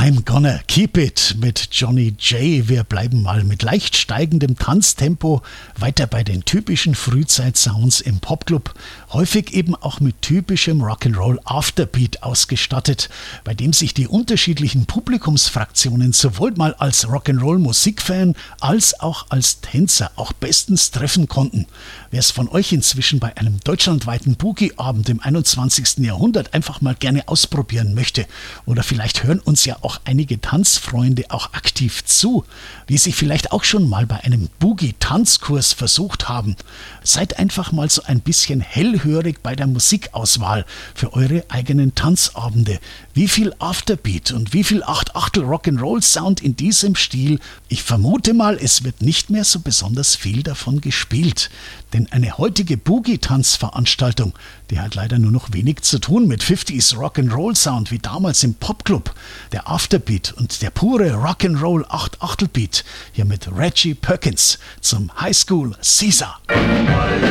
I'm gonna keep it mit Johnny J. Wir bleiben mal mit leicht steigendem Tanztempo weiter bei den typischen Frühzeit-Sounds im Popclub, häufig eben auch mit typischem Rock'n'Roll Afterbeat ausgestattet, bei dem sich die unterschiedlichen Publikumsfraktionen sowohl mal als Rock'n'Roll-Musikfan als auch als Tänzer auch bestens treffen konnten. Wer es von euch inzwischen bei einem deutschlandweiten Boogie-Abend im 21. Jahrhundert einfach mal gerne ausprobieren möchte, oder vielleicht hören uns ja auch einige Tanzfreunde auch aktiv zu, die sich vielleicht auch schon mal bei einem Boogie-Tanzkurs versucht haben. Seid einfach mal so ein bisschen hellhörig bei der Musikauswahl für eure eigenen Tanzabende. Wie viel Afterbeat und wie viel Acht-Achtel Rock'n'Roll-Sound in diesem Stil? Ich vermute mal, es wird nicht mehr so besonders viel davon gespielt. Denn eine heutige Boogie-Tanzveranstaltung, die hat leider nur noch wenig zu tun mit 50s Rock'n'Roll-Sound wie damals im Popclub. Der Afterbeat und der pure Rock'n'Roll Acht-Achtel-Beat hier mit Reggie Perkins zum High School Caesar.